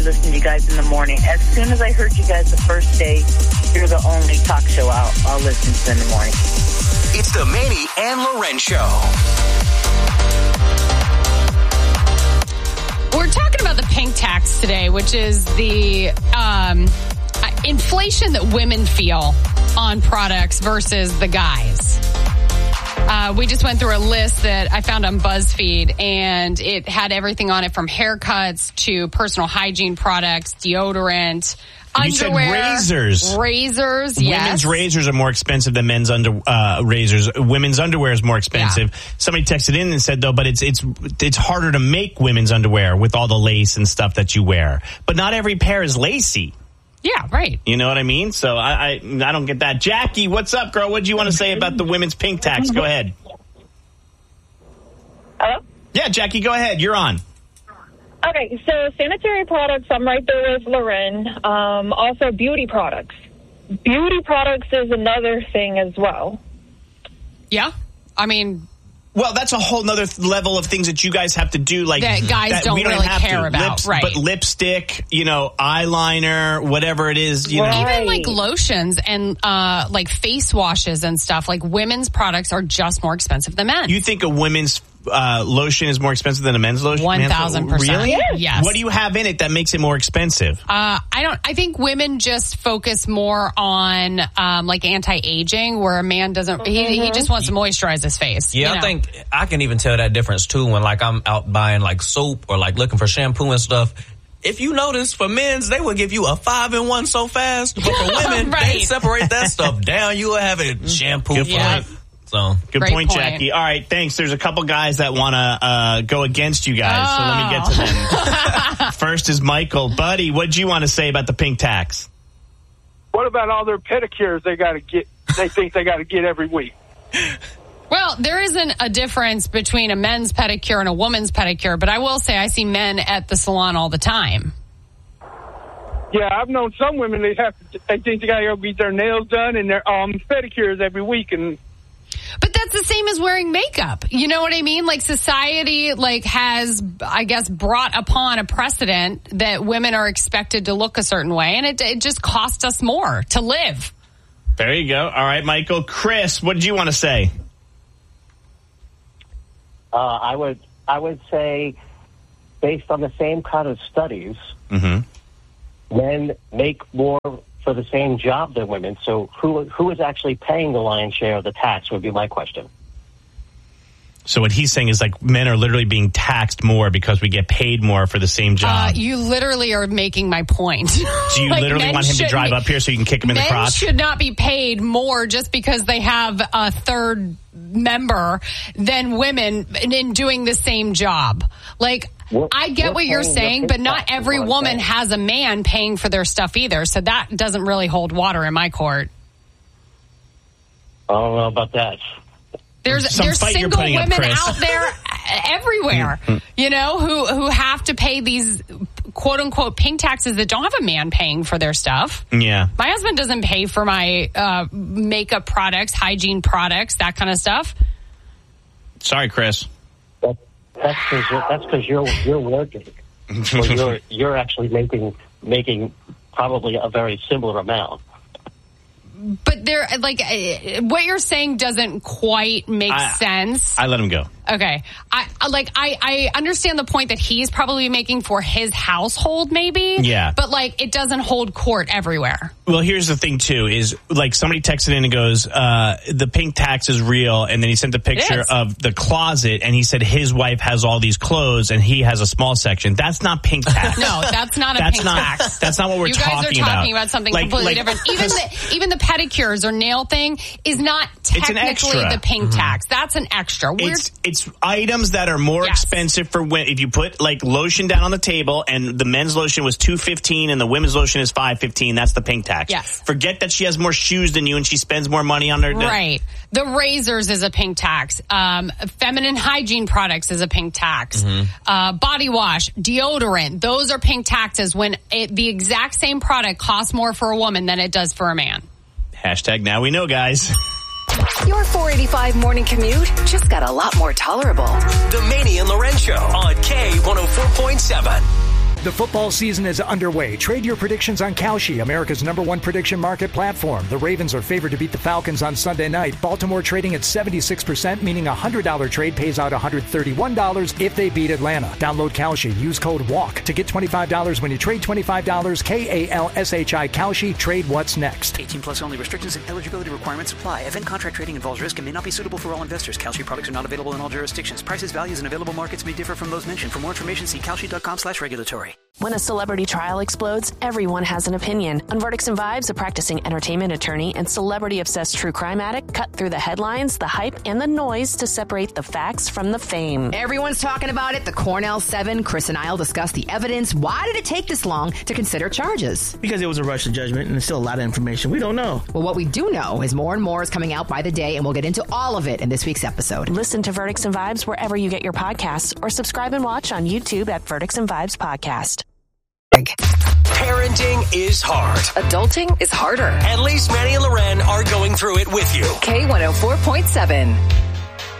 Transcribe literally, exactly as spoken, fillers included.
listen to you guys in the morning. As soon as I heard you guys the first day, you're the only talk show I'll, I'll listen to in the morning. It's the Manny and Loren Show. We're talking about the pink tax today, which is the um, inflation that women feel on products versus the guys. Uh, we just went through a list that I found on BuzzFeed, and it had everything on it from haircuts to personal hygiene products, deodorant, You said underwear. razors. Razors, yes. Women's razors are more expensive than men's under uh, razors. Women's underwear is more expensive. Yeah. Somebody texted in and said, though, but it's it's it's harder to make women's underwear with all the lace and stuff that you wear. But not every pair is lacy. Yeah, right. You know what I mean? So I I, I don't get that. Jackie, what's up, girl? What do you want to say about the women's pink tax? Go ahead. Hello? Yeah, Jackie, go ahead. You're on. Okay, so sanitary products, I'm right there with Loren. Um, also, beauty products. Beauty products is another thing as well. Yeah, I mean... Well, that's a whole nother level of things that you guys have to do. Like that guys that don't, we don't really have care to. about, Lips, right? But lipstick, you know, eyeliner, whatever it is, you right. know. Even like lotions and uh, like face washes and stuff, like women's products are just more expensive than men. You think a women's uh, lotion is more expensive than a men's lotion? One thousand percent. Really? Yes. yes. What do you have in it that makes it more expensive? Uh, I don't. I think women just focus more on um, like anti-aging, where a man doesn't. Mm-hmm. He, he just wants to moisturize his face. Yeah, you know? I think I can even tell that difference too when like I'm out buying like soap or like looking for shampoo and stuff. If you notice, for men's, they will give you a five in one so fast, but for women, right. they separate that stuff down. You will have it shampoo. Good yeah. point. So good point, point, Jackie. All right, thanks. There's a couple guys that want to uh, go against you guys, oh. so let me get to them. First is Michael. Buddy, what do you want to say about the pink tax? What about all their pedicures they got to get? They think they got to get every week. Well, there isn't a difference between a men's pedicure and a woman's pedicure, but I will say I see men at the salon all the time. Yeah, I've known some women they have to, they think they got to go get their nails done and their um pedicures every week, and but that's the same as wearing makeup. You know what I mean? Like society, like has, I guess, brought upon a precedent that women are expected to look a certain way, and it, it just costs us more to live. There you go. All right, Michael. Chris, what did you want to say? Uh, I would, I would say, based on the same kind of studies, Mm-hmm. men make more for the same job than women. So who who is actually paying the lion's share of the tax would be my question. So what he's saying is like men are literally being taxed more because we get paid more for the same job. Uh, you literally are making my point. Do you Like, literally men want him to drive be, up here so you can kick him in the men crotch? should not be paid more just because they have a third member than women in, in doing the same job. Like, We're, I get what you're saying, but not every woman saying. has a man paying for their stuff either. So that doesn't really hold water in my court. I don't know about that. There's Some there's fight you're single putting up, women Chris. out there everywhere, you know, who who have to pay these quote unquote pink taxes that don't have a man paying for their stuff. Yeah. My husband doesn't pay for my uh, makeup products, hygiene products, that kind of stuff. Sorry, Chris. That, that's because you're, that's because you're you're working. So you're you're actually making making probably a very similar amount. But there, like, uh, what you're saying doesn't quite make I, sense. I let him go. Okay. I I- like I, I understand the point that he's probably making for his household, maybe. Yeah. But like it doesn't hold court everywhere. Well, here's the thing too: is like somebody texted in and goes, uh, "The pink tax is real," and then he sent a picture is. of the closet, and he said his wife has all these clothes, and he has a small section. That's not pink tax. No, that's not a that's pink not. tax. That's not what we're you guys talking are talking about, something Like- completely like- different. Even the even the pedicures or nail thing is not It's an technically extra. the pink tax. That's an extra. We're It's it's items that are more Yes. expensive for when if you put like lotion down on the table and the men's lotion was two fifteen and the women's lotion is five fifteen. That's the pink tax. Yes. Forget that she has more shoes than you and she spends more money on her. right. The razors is a pink tax. Um, feminine hygiene products is a pink tax. Uh, body wash, deodorant, those are pink taxes when it, the exact same product costs more for a woman than it does for a man. Hashtag now we know, guys. Your four eighty-five morning commute just got a lot more tolerable. The Manny and Loren Show on K one oh four point seven. The football season is underway. Trade your predictions on Kalshi, America's number one prediction market platform. The Ravens are favored to beat the Falcons on Sunday night. Baltimore trading at seventy-six percent, meaning a one hundred dollars trade pays out one hundred thirty-one dollars if they beat Atlanta. Download Kalshi. Use code WALK to get twenty-five dollars when you trade twenty-five dollars. K A L S H I Kalshi. Trade what's next. eighteen plus only. Restrictions and eligibility requirements apply. Event contract trading involves risk and may not be suitable for all investors. Kalshi products are not available in all jurisdictions. Prices, values, and available markets may differ from those mentioned. For more information, see kalshi.com slash regulatory. When a celebrity trial explodes, everyone has an opinion. On Verdicts and Vibes, a practicing entertainment attorney and celebrity-obsessed true crime addict cut through the headlines, the hype, and the noise to separate the facts from the fame. Everyone's talking about it. The Cornell Seven. Chris and I'll discuss the evidence. Why did it take this long to consider charges? Because it was a rush to judgment, and there's still a lot of information we don't know. Well, what we do know is more and more is coming out by the day, and we'll get into all of it in this week's episode. Listen to Verdicts and Vibes wherever you get your podcasts, or subscribe and watch on YouTube at Verdicts and Vibes Podcast. Parenting is hard. Adulting is harder. At least Manny and Loren are going through it with you. K one oh four point seven.